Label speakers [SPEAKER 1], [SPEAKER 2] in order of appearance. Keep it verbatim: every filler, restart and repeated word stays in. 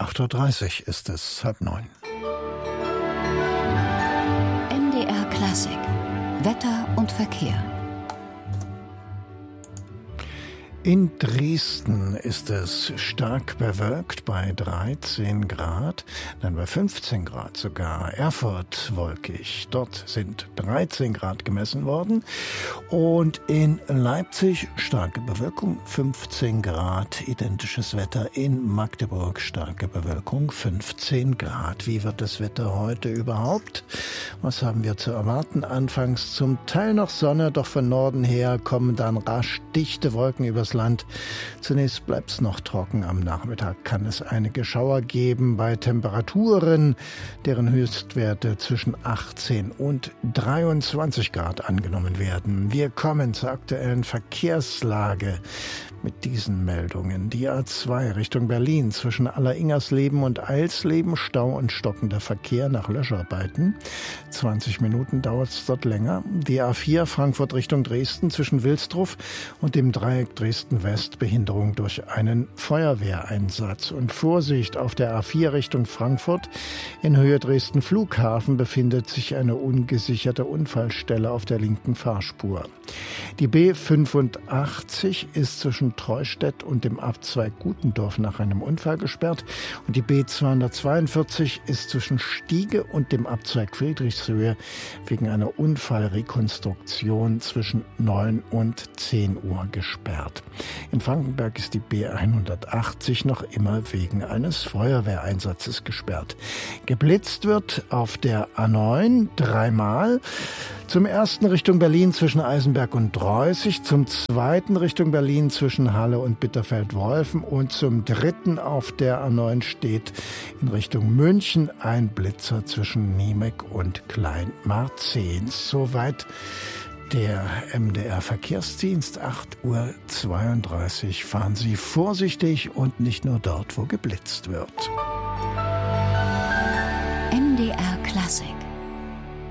[SPEAKER 1] acht Uhr dreißig ist es, halb neun.
[SPEAKER 2] M D R Klassik. Wetter und Verkehr.
[SPEAKER 1] In Dresden ist es stark bewölkt bei dreizehn Grad, dann bei fünfzehn Grad sogar. Erfurt wolkig, dort sind dreizehn Grad gemessen worden. Und in Leipzig starke Bewölkung, fünfzehn Grad. Identisches Wetter in Magdeburg, starke Bewölkung, fünfzehn Grad. Wie wird das Wetter heute überhaupt? Was haben wir zu erwarten? Anfangs zum Teil noch Sonne, doch von Norden her kommen dann rasch dichte Wolken übers Land. Zunächst bleibt es noch trocken. Am Nachmittag kann es einige Schauer geben bei Temperaturen, deren Höchstwerte zwischen achtzehn und dreiundzwanzig Grad angenommen werden. Wir kommen zur aktuellen Verkehrslage mit diesen Meldungen. Die A zwei Richtung Berlin zwischen Alleringersleben und Eilsleben, Stau und stockender Verkehr nach Löscharbeiten. zwanzig Minuten dauert es dort länger. Die A vier Frankfurt Richtung Dresden zwischen Wilsdruff und dem Dreieck Dresden-West, Behinderung durch einen Feuerwehreinsatz. Und Vorsicht, auf der A vier Richtung Frankfurt in Höhe Dresden Flughafen befindet sich eine ungesicherte Unfallstelle auf der linken Fahrspur. Die B fünfundachtzig ist zwischen Treustedt und dem Abzweig Gutendorf nach einem Unfall gesperrt und die B zweihundertzweiundvierzig ist zwischen Stiege und dem Abzweig Friedrichshöhe wegen einer Unfallrekonstruktion zwischen neun und zehn Uhr gesperrt. In Frankenberg ist die B hundertachtzig noch immer wegen eines Feuerwehreinsatzes gesperrt. Geblitzt wird auf der A neun dreimal. Zum ersten Richtung Berlin zwischen Eisenberg und Dreußig, zum zweiten Richtung Berlin zwischen Halle und Bitterfeld-Wolfen und zum dritten auf der A neun steht in Richtung München ein Blitzer zwischen Niemek und Kleinmarzens. Soweit der M D R Verkehrsdienst, acht Uhr zweiunddreißig. Fahren Sie vorsichtig und nicht nur dort, wo geblitzt wird.
[SPEAKER 2] M D R Klassik.